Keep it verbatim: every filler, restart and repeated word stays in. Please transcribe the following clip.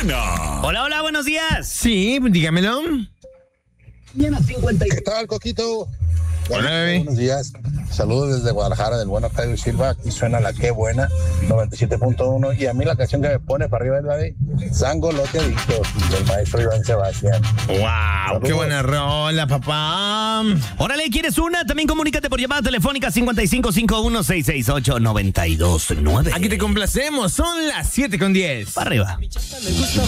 buena. Hola, hola, buenos días. Sí, dígamelo. ¿Qué tal, Coquito? Hola, bebé. Buenos días. Saludos desde Guadalajara, del bueno Octavio Silva. Aquí suena la que buena, noventa y siete punto uno. Y a mí la canción que me pone para arriba es la de Sango lo que dijo, del maestro Iván Sebastián. ¡Wow! Saludos. ¡Qué buena rola, papá! Órale, ¿quieres una? También comunícate por llamada telefónica cincuenta y cinco cincuenta y uno, seiscientos sesenta y ocho, noventa y dos nueve. Aquí te complacemos. Son las siete con diez. Para arriba.